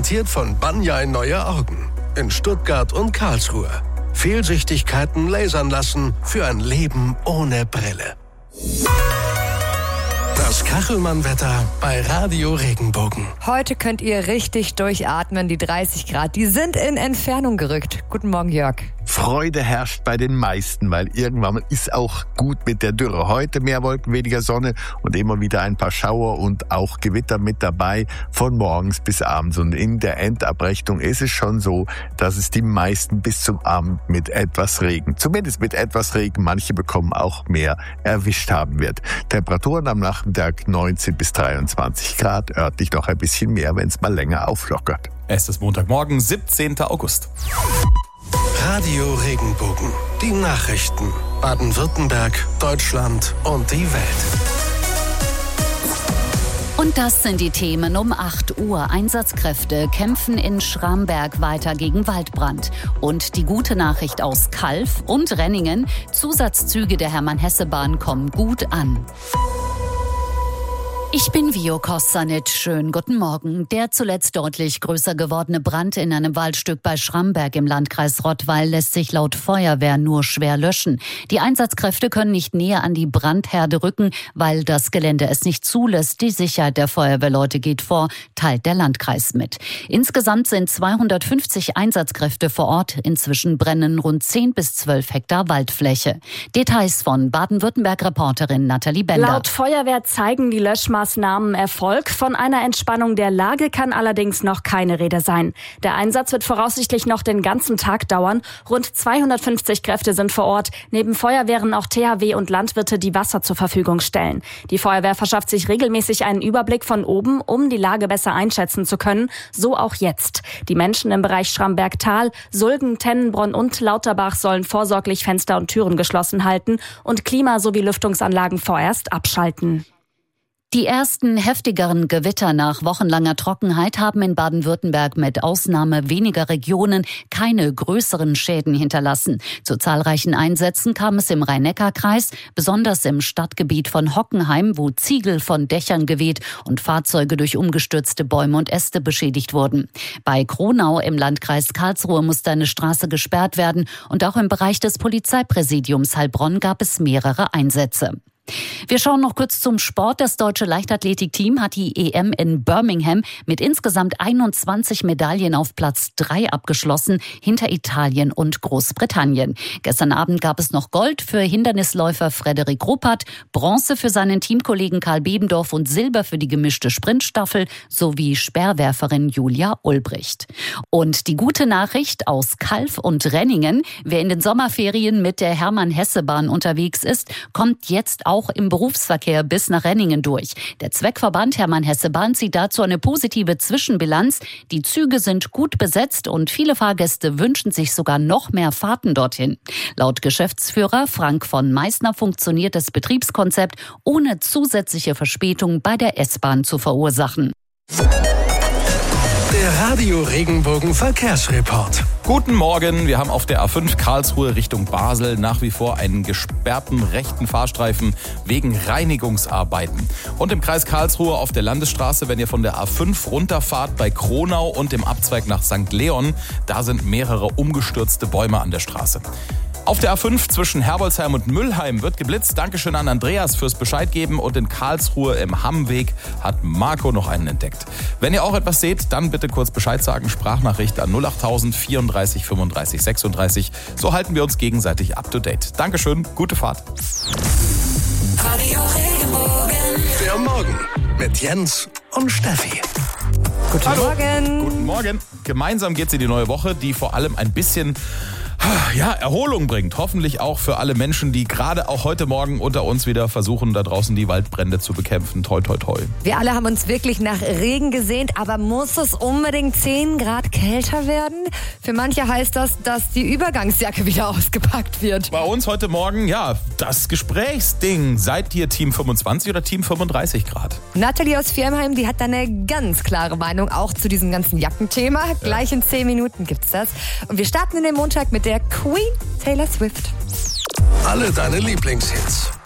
präsentiert von Banjai Neue Augen in Stuttgart und Karlsruhe. Fehlsichtigkeiten lasern lassen für ein Leben ohne Brille. Das Kachelmann-Wetter bei Radio Regenbogen. Heute könnt ihr richtig durchatmen. Die 30 Grad, die sind in Entfernung gerückt. Guten Morgen, Jörg. Freude herrscht bei den meisten, weil irgendwann ist auch gut mit der Dürre. Heute mehr Wolken, weniger Sonne und immer wieder ein paar Schauer und auch Gewitter mit dabei von morgens bis abends. Und in der Endabrechnung ist es schon so, dass es die meisten bis zum Abend mit etwas Regen, zumindest mit etwas Regen, manche bekommen auch mehr, erwischt haben wird. Temperaturen am Nachmittag 19 bis 23 Grad, örtlich noch ein bisschen mehr, wenn es mal länger auflockert. Es ist Montagmorgen, 17. August. Radio Regenbogen. Die Nachrichten. Baden-Württemberg, Deutschland und die Welt. Und das sind die Themen um 8 Uhr. Einsatzkräfte kämpfen in Schramberg weiter gegen Waldbrand. Und die gute Nachricht aus Calw und Renningen. Zusatzzüge der Hermann-Hesse-Bahn kommen gut an. Ich bin Vio Kossanit. Schönen guten Morgen. Der zuletzt deutlich größer gewordene Brand in einem Waldstück bei Schramberg im Landkreis Rottweil lässt sich laut Feuerwehr nur schwer löschen. Die Einsatzkräfte können nicht näher an die Brandherde rücken, weil das Gelände es nicht zulässt. Die Sicherheit der Feuerwehrleute geht vor, teilt der Landkreis mit. Insgesamt sind 250 Einsatzkräfte vor Ort. Inzwischen brennen rund 10 bis 12 Hektar Waldfläche. Details von Baden-Württemberg-Reporterin Nathalie Bender. Laut Feuerwehr zeigen die Löschmaßnahmen Erfolg. Von einer Entspannung der Lage kann allerdings noch keine Rede sein. Der Einsatz wird voraussichtlich noch den ganzen Tag dauern. Rund 250 Kräfte sind vor Ort. Neben Feuerwehren auch THW und Landwirte, die Wasser zur Verfügung stellen. Die Feuerwehr verschafft sich regelmäßig einen Überblick von oben, um die Lage besser einschätzen zu können. So auch jetzt. Die Menschen im Bereich Schramberg-Tal, Sulgen, Tennenbronn und Lauterbach sollen vorsorglich Fenster und Türen geschlossen halten und Klima- sowie Lüftungsanlagen vorerst abschalten. Die ersten heftigeren Gewitter nach wochenlanger Trockenheit haben in Baden-Württemberg mit Ausnahme weniger Regionen keine größeren Schäden hinterlassen. Zu zahlreichen Einsätzen kam es im Rhein-Neckar-Kreis, besonders im Stadtgebiet von Hockenheim, wo Ziegel von Dächern geweht und Fahrzeuge durch umgestürzte Bäume und Äste beschädigt wurden. Bei Kronau im Landkreis Karlsruhe musste eine Straße gesperrt werden und auch im Bereich des Polizeipräsidiums Heilbronn gab es mehrere Einsätze. Wir schauen noch kurz zum Sport. Das deutsche Leichtathletikteam hat die EM in Birmingham mit insgesamt 21 Medaillen auf Platz 3 abgeschlossen, hinter Italien und Großbritannien. Gestern Abend gab es noch Gold für Hindernisläufer Frederik Ruppert, Bronze für seinen Teamkollegen Karl Bebendorf und Silber für die gemischte Sprintstaffel sowie Speerwerferin Julia Ulbricht. Und die gute Nachricht aus Calw und Renningen: Wer in den Sommerferien mit der Hermann-Hesse-Bahn unterwegs ist, kommt jetzt auch im Berufsverkehr bis nach Renningen durch. Der Zweckverband Hermann-Hesse-Bahn zieht dazu eine positive Zwischenbilanz. Die Züge sind gut besetzt und viele Fahrgäste wünschen sich sogar noch mehr Fahrten dorthin. Laut Geschäftsführer Frank von Meissner funktioniert das Betriebskonzept, ohne zusätzliche Verspätung bei der S-Bahn zu verursachen. Der Radio Regenbogen Verkehrsreport. Guten Morgen, wir haben auf der A5 Karlsruhe Richtung Basel nach wie vor einen gesperrten rechten Fahrstreifen wegen Reinigungsarbeiten. Und im Kreis Karlsruhe auf der Landesstraße, wenn ihr von der A5 runterfahrt bei Kronau und im Abzweig nach St. Leon, da sind mehrere umgestürzte Bäume an der Straße. Auf der A5 zwischen Herbolzheim und Müllheim wird geblitzt. Dankeschön an Andreas fürs Bescheid geben. Und in Karlsruhe im Hammweg hat Marco noch einen entdeckt. Wenn ihr auch etwas seht, dann bitte kurz Bescheid sagen. Sprachnachricht an 08000 34 35 36. So halten wir uns gegenseitig up to date. Dankeschön, gute Fahrt. Radio Regenbogen. Der Morgen mit Jens und Steffi. Guten Morgen. Guten Morgen. Gemeinsam geht's in die neue Woche, die vor allem ein bisschen Erholung bringt. Hoffentlich auch für alle Menschen, die gerade auch heute Morgen unter uns wieder versuchen, da draußen die Waldbrände zu bekämpfen. Toi, toi, toi. Wir alle haben uns wirklich nach Regen gesehnt, aber muss es unbedingt 10 Grad kälter werden? Für manche heißt das, dass die Übergangsjacke wieder ausgepackt wird. Bei uns heute Morgen, das Gesprächsding. Seid ihr Team 25 oder Team 35 Grad? Nathalie aus Firmheim, die hat da eine ganz klare Meinung, auch zu diesem ganzen Jackenthema. Ja. Gleich in 10 Minuten gibt's das. Und wir starten in den Montag mit der Queen Taylor Swift. Alle deine Lieblingshits.